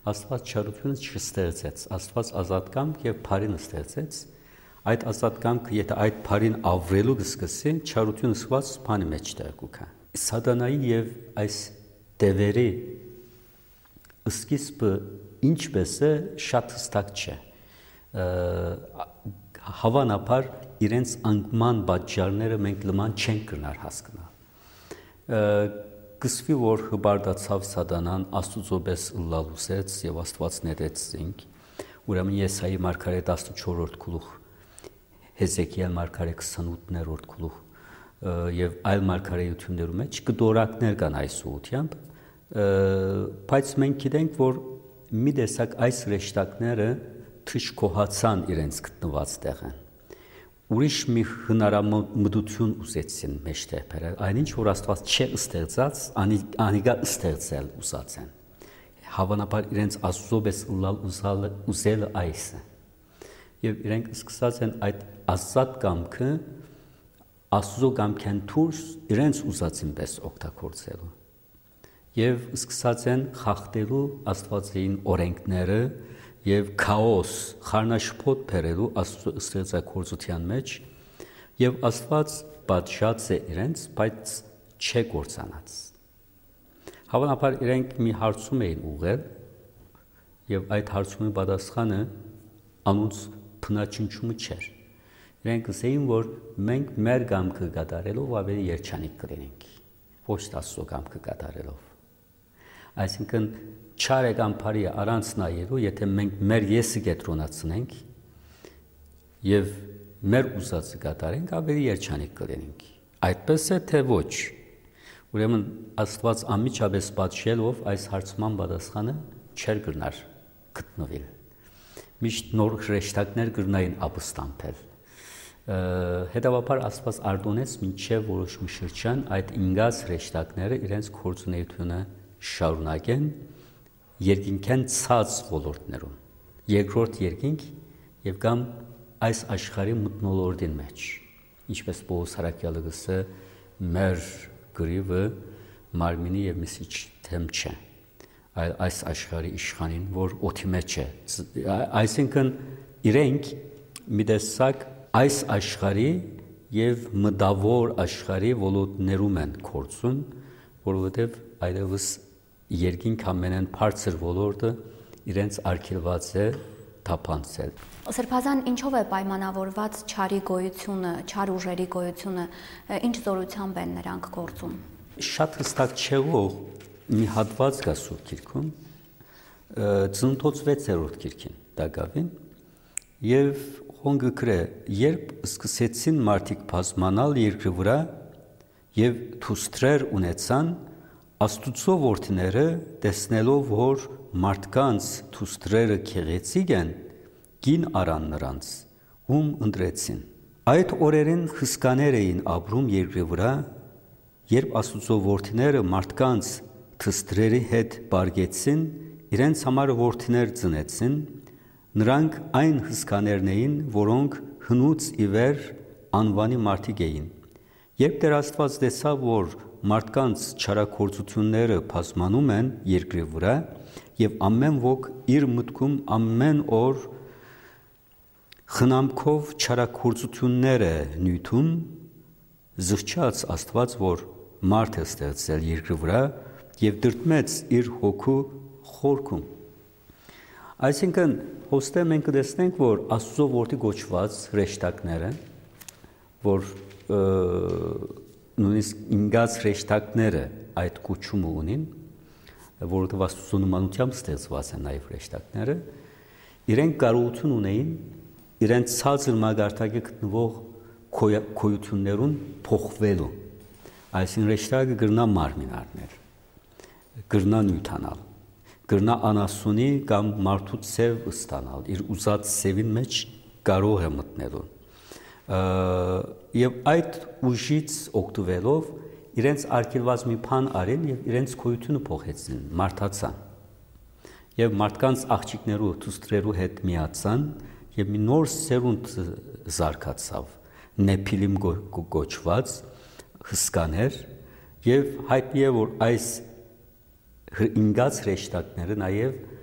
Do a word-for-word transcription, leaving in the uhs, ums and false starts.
Աստված չարությունը չստեղծեց, Աստված ազատ կամք եւ բարին ստեղծեց։ Այդ ազատ կամքը, եթե այդ բարին ավրելու կսկսի, չարությունը սկսված բանի մեջտեղ կուքա։ Սատանայի եւ այս դևերի սկիզբը ինչպես է շատ հստակ չէ։ Հավանաբար իրենց անկման պատճառները մենք լման չենք կրնար հասկանալ։ Կսվի, որ հբարդացավ սատանան Աստուծո պես ըլլալուսեց եւ Աստված ներեց ինք։ Ուրեմն Եսայի մարգարե տասնչորրորդ գլուխ, Հեզեկիել մարգարե քսանութերորդ գլուխ եւ այլ մարգարեություններում մեջ կդորակներ կան այս ուղությամբ, բայց մենք գիտենք, որ մի տեսակ այս ռեշտակները թշկոհացան իրենց գտնված տեղը։ Ուրիշ մի հնարամտություն ուզեցին մեջտեղ բերել, այնինչ որ Աստված չէ ստեղծած, անիգա ստեղծել ուզած են։ Հավանաբար իրենց Աստծո պես ըլլալ ուզելը այս է։ Եվ իրենք սկսած են այդ ազատ կամքը Աստծո կամքեն դուրս իրենց ուզածին պես օգտագործելու։ Եվ սկսած են խախտելու Աստվածային օրենքները եւ քաոս, խառնաշփոթ բերելու Աստծո ստեղծագործության մեջ, եւ Աստված պատժած է իրենց, բայց չէ կործանած։ Հավանաբար իրենք մի հարցում էին ուղղել, եւ այդ հարցումի պատասխանը անոնց փնաչնչումը չէր։ Իրենք ասեին, որ մենք մեր կամքը կատարելով ավելի երջանիկ կլինենք, ոչ Աստծո կամքը կատարելով։ Այսինքն չար կամ բարի առանց նայելու, եթե մենք մեր եսը կենտրոնացնենք եւ մեր ուզածը կատարենք, ավելի երջանիկ կլինենք։ Այդպես է թե ոչ։ Ուրեմն Աստված անմիջապես պատժելով այս հարցման պատասխանը չէր կրնար գտնվել։ Միշտ նոր հրեշտակներ կրնային ապստամբել։ Հետևաբար Աստված արտոնեց մինչև որոշ մի շրջան այդ ինգած հրեշտակները իրենց գործունեությունը շարունակեն երկինքեն ցած ոլորտներում, երկրորդ երկինք եւ կամ այս աշխարհի մթնոլորտին մեջ, ինչպես Պողոս Հարաքյալը գսե, մեր գրիվը մարմինի եւ միսիչ թեմ չէ, այլ այս աշխարհի իշխանին, որ օդի մեջ է, այսինքն իրենք մի տեսակ այս աշխարհի եւ մտավոր աշխարհի ոլորտներում են գործում, որովհետեւ այլևս երկինք ամենեն բարձր ոլորտը իրենց արգելված է թափանցել։ Սրբազան ինչով է պայմանավորված չարի գոյությունը, չար ուժերի գոյությունը, ինչ զորությամբ են նրանք գործում։ Շատ հստակ չէ, որ մի հատված կա Սուրբ Գիրքում, Ծննդոց վեցերորդ գիրքին դակավին, եւ հոնգը գրե, երբ սկսեցին մարդիկ բազմանալ երկրի վրա եւ թուստրեր ունեցան, Աստուծո որդիները տեսնելով, որ մարդկանց թուստրերը քեղեցիկ են, գին արան նրանց, ում ընտրեցին։ Այդ օրերին հսկաներ էին ապրում երկրի վրա, երբ Աստուծո որդիները մարդկանց թուստրերի հետ բարգեցին, իրենց համար որդիներ ծնեցին, նրանք այն հսկաներն էին, որոնք հնուց ի վեր անվանի մարդիկ էին։ Երբ Տեր Աստված տեսավ, որ մարդկանց չարագործությունները բազմանում են երկրի վրա եւ ամեն ոք իր մտքում ամեն օր խնամքով չարագործություններ է նյութում, զղջաց Աստված, որ մարդ է ստեղծել երկրի վրա եւ դրդմեց իր հոգու խորքում։ Այսինքն հոստե մենք կտեսնենք, որ Աստծո որդի գոչված հրեշտակները, որ նույնիսկ ինգած հրեշտակները այդ կոչումը ունին, որովհետև Աստծո նմանությամբ ստեղծված են նաև հրեշտակները, իրենք կարողություն ունեին իրենց ցածր մագարտակի գտնվող քոյություններուն փոխվելու։ Այսինքն հրեշտակը գրնա մարմին առնել, գրնա նյութանալ, գրնա անասունի կամ մարդու ցև ստանալ, իր ուզած ցևին մեջ կարող է մտնելու։ Եվ այդ ուժից օգտվելով իրենց արգելված մի բան արին եւ իրենց քոյությունը փոխեցին, մարդացան։ Եվ մարդկանց աղջիկներու թուստրերու հետ միացան եւ մի նոր սերունդ զարգացավ, նեփիլիմ գոչված հսկաներ եւ հայտնի է, որ այս ինգած հրեշտակները նաեւ